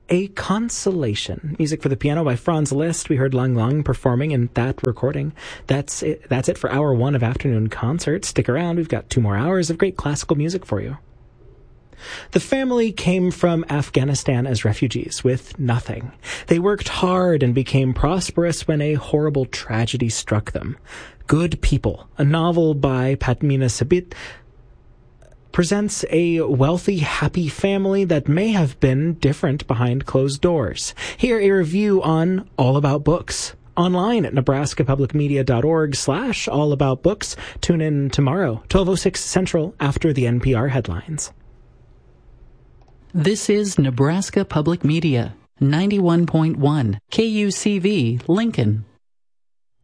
A Consolation. Music for the piano by Franz Liszt. We heard Lang Lang performing in that recording. That's it for hour one of Afternoon Concert. Stick around. We've got 2 more hours of great classical music for you. The family came from Afghanistan as refugees with nothing. They worked hard and became prosperous when a horrible tragedy struck them. Good People, a novel by Padmina Sabit, presents a wealthy, happy family that may have been different behind closed doors. Here, a review on All About Books. Online at nebraskapublicmedia.org/allaboutbooks. Tune in tomorrow, 12:06 Central, after the NPR headlines. This is Nebraska Public Media, 91.1 KUCV, Lincoln.